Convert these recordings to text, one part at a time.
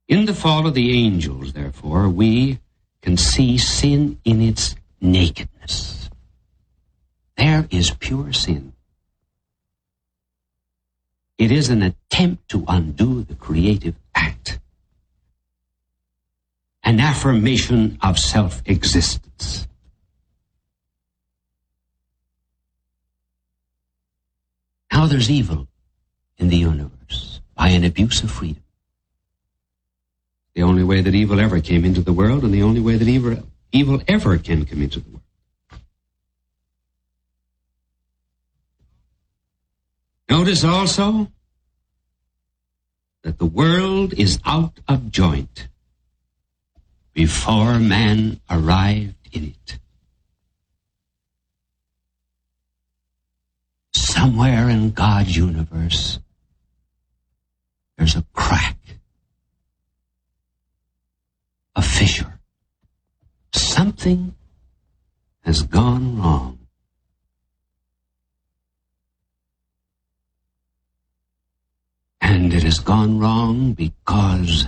In the fall of the angels, therefore, we can see sin in its nakedness. There is pure sin. It is an attempt to undo the creative act, an affirmation of self-existence. Now there's evil in the universe by an abuse of freedom. The only way that evil ever came into the world, and the only way that evil ever can come into the world. Notice also that the world is out of joint before man arrived in it. Somewhere in God's universe, there's a crack, a fissure. Something has gone wrong. And it has gone wrong because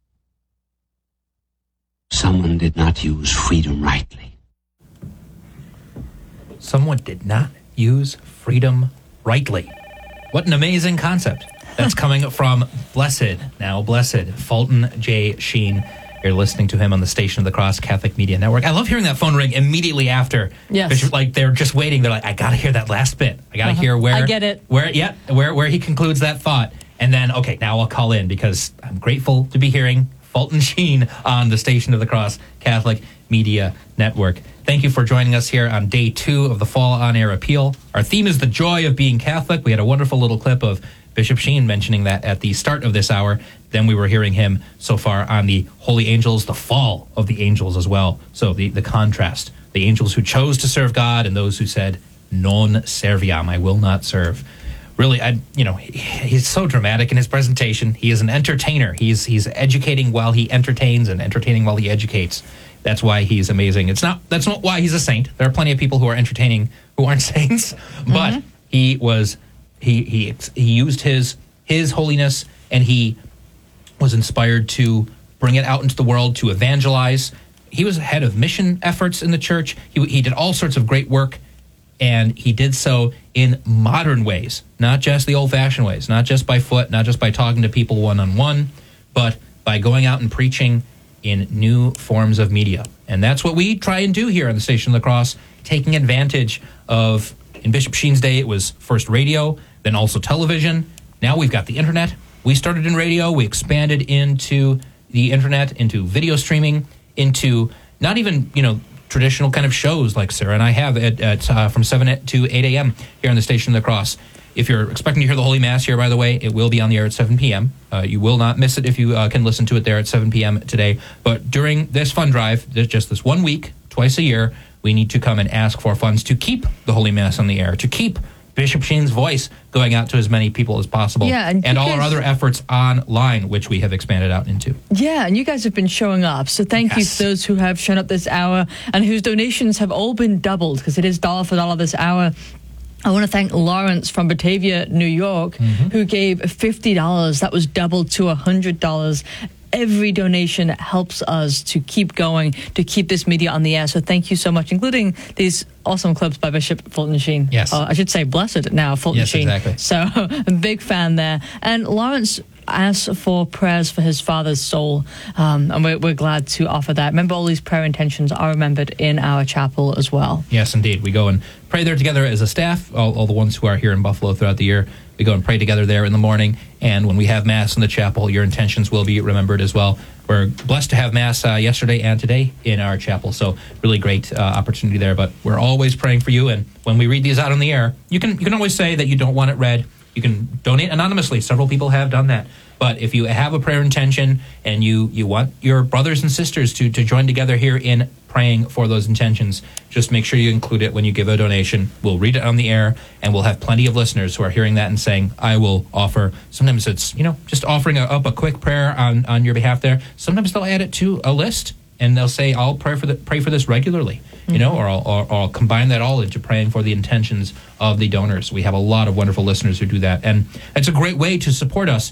someone did not use freedom rightly. Someone did not use freedom rightly. What an amazing concept. That's coming from Blessed Fulton J. Sheen. You're listening to him on the Station of the Cross Catholic Media Network. I love hearing that phone ring immediately after. Yes. Like they're just waiting. They're like, I got to hear that last bit. I got to hear where... I get it. Where he concludes that thought. And then, okay, now I'll call in because I'm grateful to be hearing Fulton Sheen on the Station of the Cross Catholic Media Network. Thank you for joining us here on day 2 of the Fall On Air Appeal. Our theme is the joy of being Catholic. We had a wonderful little clip of Bishop Sheen mentioning that at the start of this hour. Then we were hearing him so far on the holy angels, the fall of the angels as well. So the contrast, the angels who chose to serve God and those who said, non serviam, I will not serve. Really, he's so dramatic in his presentation. He is an entertainer. He's educating while he entertains and entertaining while he educates. That's why he's amazing. That's not why he's a saint. There are plenty of people who are entertaining who aren't saints, but he used his holiness, and he was inspired to bring it out into the world to evangelize. He was head of mission efforts in the church. He did all sorts of great work. And he did so in modern ways, not just the old-fashioned ways, not just by foot, not just by talking to people one-on-one, but by going out and preaching in new forms of media. And that's what we try and do here on the Station of the Cross, taking advantage of, in Bishop Sheen's day, it was first radio, then also television. Now we've got the internet. We started in radio. We expanded into the internet, into video streaming, into not even, traditional kind of shows like Sarah and I have at from 7 to 8 a.m. here on the Station of the Cross. If you're expecting to hear the Holy Mass here, by the way, it will be on the air at 7 p.m. You will not miss it if you can listen to it there at 7 p.m. today. But during this fund drive, just this 1 week, twice a year, we need to come and ask for funds to keep the Holy Mass on the air, to keep Bishop Sheen's voice going out to as many people as possible. Yeah, and all our other efforts online, which we have expanded out into. Yeah, and you guys have been showing up. So thank you to those who have shown up this hour and whose donations have all been doubled, because it is dollar for dollar this hour. I want to thank Lawrence from Batavia, New York, who gave $50. That was doubled to $100. Every donation helps us to keep going, to keep this media on the air. So thank you so much, including these awesome clips by Bishop Fulton Sheen. Yes. I should say Blessed now, Fulton Sheen. Yes, exactly. So a big fan there. And Lawrence asked for prayers for his father's soul, and we're glad to offer that. Remember, all these prayer intentions are remembered in our chapel as well. Yes, indeed. We go and pray there together as a staff, all the ones who are here in Buffalo throughout the year. We go and pray together there in the morning, and when we have Mass in the chapel, your intentions will be remembered as well. We're blessed to have Mass yesterday and today in our chapel, so really great opportunity there. But we're always praying for you, and when we read these out on the air, you can always say that you don't want it read. You can donate anonymously. Several people have done that. But if you have a prayer intention and you want your brothers and sisters to join together here in praying for those intentions, just make sure you include it when you give a donation. We'll read it on the air, and we'll have plenty of listeners who are hearing that and saying, I will offer. Sometimes it's, just offering up a quick prayer on your behalf there. Sometimes they'll add it to a list, and they'll say, I'll pray for this regularly, or I'll combine that all into praying for the intentions of the donors. We have a lot of wonderful listeners who do that, and it's a great way to support us